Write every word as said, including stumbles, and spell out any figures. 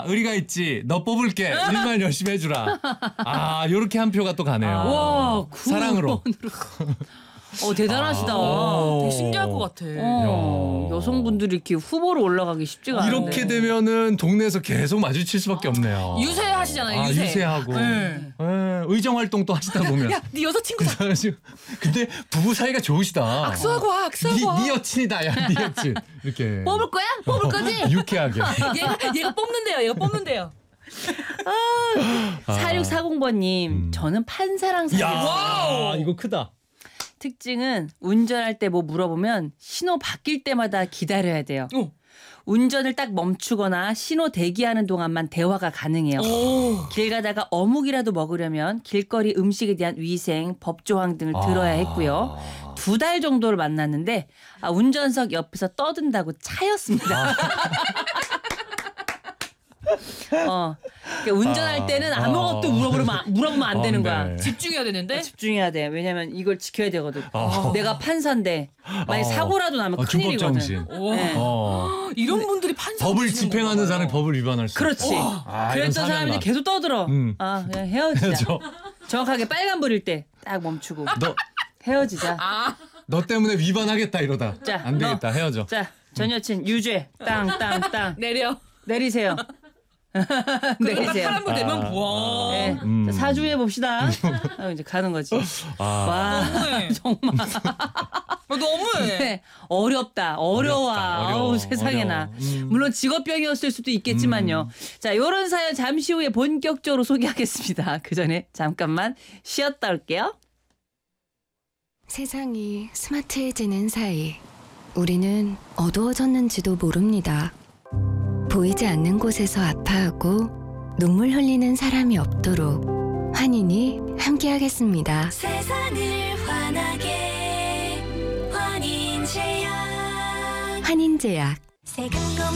야, 의리가 있지. 너 뽑을게. 일만 열심히 해주라. 아, 요렇게 한 표가 또 가네요. 아. 와, 사랑으로. 어, 대단하시다. 아, 되게 신기할 것 같아. 어, 야. 여성분들이 이렇게 후보로 올라가기 쉽지가 않은데. 이렇게 되면은 동네에서 계속 마주칠 수밖에 없네요. 유세하시잖아요. 아, 유세. 유세하고. 네. 예, 의정 활동 또 하시다 보면. 야, 네 여자친구다. 근데 부부 사이가 좋으시다. 악수하고 와, 악수하고 네, 와. 네 여친이다, 야, 네 여친. 이렇게. 뽑을 거야? 뽑을 거지? 유쾌하게. 얘가, 얘가 뽑는데요. 얘가 뽑는데요. 사육사공 번님, 음. 저는 판사랑 야, 사귀었어요. 와우. 이거 크다. 특징은 운전할 때 뭐 물어보면 신호 바뀔 때마다 기다려야 돼요. 어. 운전을 딱 멈추거나 신호 대기하는 동안만 대화가 가능해요. 오. 길 가다가 어묵이라도 먹으려면 길거리 음식에 대한 위생, 법조항 등을 들어야 했고요. 아. 두 달 정도를 만났는데 아, 운전석 옆에서 떠든다고 차였습니다. 어, 그러니까 운전할 아. 때는 아무것도 물어보면, 안- 물어보면 안 되는 아, 거야. 네. 집중해야 되는데. 집중해야 돼. 왜냐면 이걸 지켜야 되거든. 아. 내가 판사인데 만약 어. 사고라도 나면 어, 큰일이거든. 준법정신. 와. 네. 어. 이런 분들이 판사. 법을 되시는 집행하는 건가 사람이 봐요. 법을 위반할 수 그렇지. 있다. 아, 이런 그랬던 사람이 사명감. 계속 떠들어. 음. 아, 그냥 헤어지자. 저, 정확하게 빨간불일 때 딱 멈추고 너, 헤어지자. 아, 너 때문에 위반하겠다 이러다. 자, 안 되겠다. 헤어져. 자, 전 여친 유죄. 땅, 땅, 땅. 내려. 내리세요. 내리세요. 사람을 되면 아. 부어. 네. 음. 자, 사주해 봅시다. 하고 이제 가는 거지. 아. 와, 너무해. 정말. 아, 너무해. 네, 어렵다. 어려워. 어렵다, 어려워, 어우, 세상에나. 어려워. 음. 물론 직업병이었을 수도 있겠지만요. 자, 요런 사연 잠시 후에 본격적으로 소개하겠습니다. 그 전에 잠깐만 쉬었다 올게요. 세상이 스마트해지는 사이 우리는 어두워졌는지도 모릅니다. 보이지 않는 곳에서 아파하고 눈물 흘리는 사람이 없도록 환인이 함께하겠습니다. 세상을 환하게 환인제약 환인제약 색은